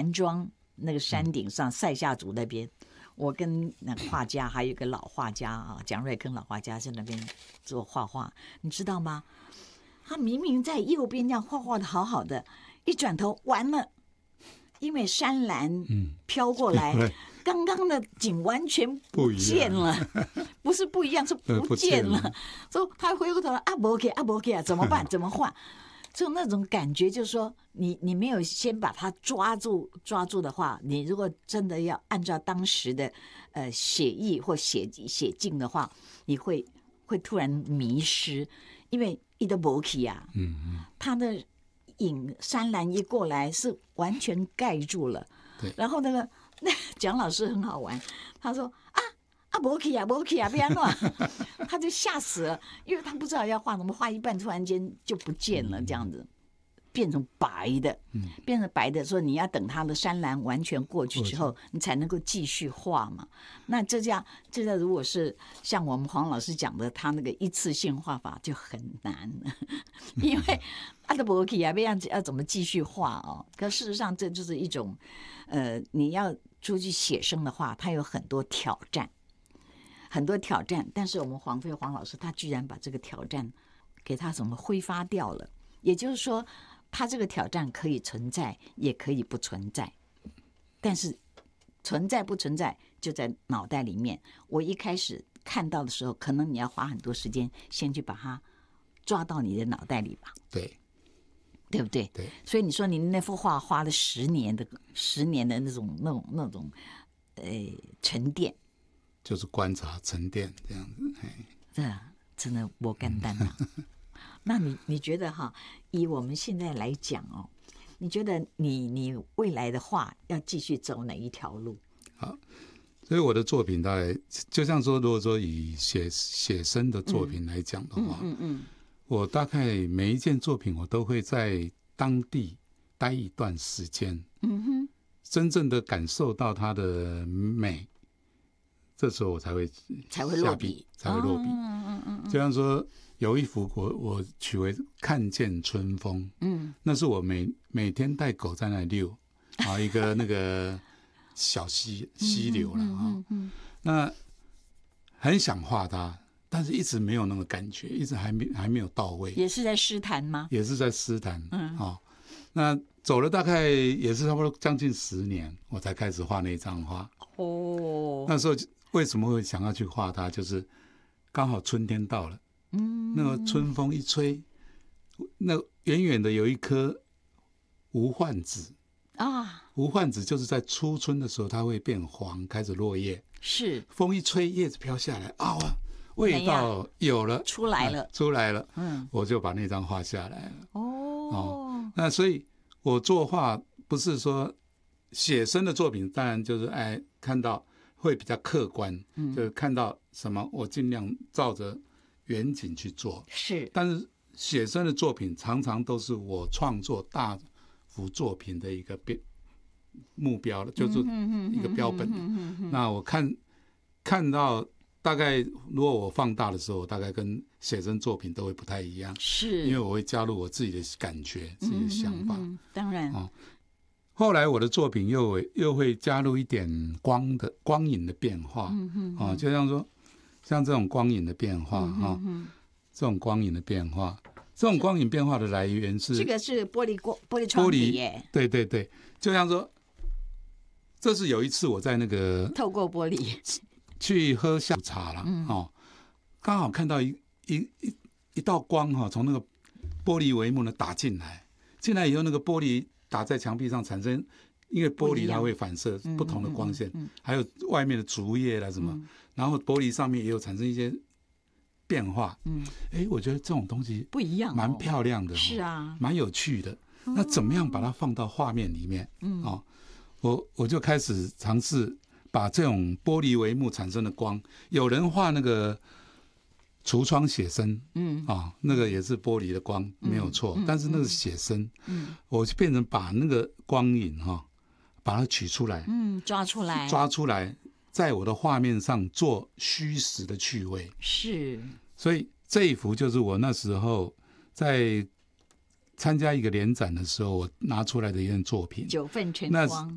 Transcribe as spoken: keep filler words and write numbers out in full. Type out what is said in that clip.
南庄那个山顶上塞夏族那边，我跟那个画家还有一个老画家啊，蒋瑞坑老画家在那边做画画，你知道吗？他明明在右边这样画画的好好的，一转头完了，因为山岚飘过来，嗯、刚刚的景完全不见了，不是不一样，是不见了。所以他回过头来啊，不 OK 啊，不 OK 啊，怎么办？怎么换？就那种感觉，就是说你你没有先把它抓住抓住的话，你如果真的要按照当时的呃写意或写写境的话，你会会突然迷失，因为一的不 OK 啊，嗯嗯，他的影山岚一过来是完全盖住了， 对， 然后那个那蒋老师很好玩，他说啊。啊，不 OK 啊，不 OK 啊，不要乱，他就吓死了，因为他不知道要画什么，画一半突然间就不见了，这样子变成白的，变成白的，说你要等他的山岚完全过去之后，你才能够继续画嘛。那这样，这样如果是像我们黄老师讲的，他那个一次性画法就很难了，因为啊，都不 OK 啊，不要要怎么继续画哦？可事实上，这就是一种，呃，你要出去写生的话，它有很多挑战。很多挑战，但是我们黄飞黄老师他居然把这个挑战给他怎么挥发掉了，也就是说他这个挑战可以存在也可以不存在，但是存在不存在就在脑袋里面。我一开始看到的时候，可能你要花很多时间先去把它抓到你的脑袋里吧， 对对不对？ 对， 所以你说你那幅画花了十年的十年的那种那种那种呃沉淀， 就是观察沉淀这样子， 这真的不简单啊！那你你觉得哈，以我们现在来讲哦，你觉得你你未来的画要继续走哪一条路？ 好，所以我的作品大概就像说，如果说以写写生的作品来讲的话，嗯嗯嗯，我大概每一件作品我都会在当地待一段时间，嗯哼，真正的感受到它的美。这时候我才会才会落笔， 才会落笔。 嗯嗯嗯， 就像说有一幅我我取为看见春风，嗯，那是我每每天带狗在那里遛啊，一个那个小溪溪流了啊、嗯嗯嗯，那很想画它，但是一直没有那个感觉，一直还没还没有到位。 也是在诗坛吗？ 也是在诗坛，嗯，啊、哦，那走了大概也是差不多将近十年，我才开始画那张画。哦，那时候。为什么会想要去画它？就是刚好春天到了，嗯，那个春风一吹，那远远的有一颗无患子啊，无患子就是在初春的时候，它会变黄，开始落叶。是，风一吹，叶子飘下来，啊，味道有了， 出来了， 啊、出来了，嗯，我就把那张画下来了。哦，哦，那所以我作画不是说写生的作品，当然就是哎看到。会比较客观，嗯，就是看到什么，我尽量照着远景去做。是，但是写生的作品常常都是我创作大幅作品的一个目标了，就是一个标本。那我看看到大概，如果我放大的时候，大概跟写生作品都会不太一样，是因为我会加入我自己的感觉、自己的想法。嗯嗯嗯、当然。哦，后来我的作品又又会加入一点光的光影的变化，嗯嗯哦，就像说像这种光影的变化哈、嗯哦，这种光影的变化，这种光影变化的来源是这个是玻璃玻玻璃窗里耶， 对对对，就像说，这是有一次我在那个透过玻璃去喝下午茶了、嗯、哦，刚好看到一一一一道光哈、哦，从那个玻璃帷幕呢打进来，进来以后那个玻璃。打在墙壁上产生，因为玻璃它会反射不同的光线，嗯嗯嗯、还有外面的竹叶啦什么、嗯，然后玻璃上面也有产生一些变化。嗯，哎，我觉得这种东西不一样， 蛮漂亮的、哦， 是啊， 蛮有趣的。那怎么样把它放到画面里面？嗯，哦，我我就开始尝试把这种玻璃帷幕产生的光，有人画那个。橱窗写生，嗯啊、哦，那个也是玻璃的光，嗯、没有错、嗯，但是那个写生，嗯，我就变成把那个光影哈、哦，把它取出来， 嗯，抓出来， 抓出来，在我的画面上做虚实的趣味， 是， 所以这一幅就是我那时候在参加一个联展的时候，我拿出来的一件作品， 九份晨光。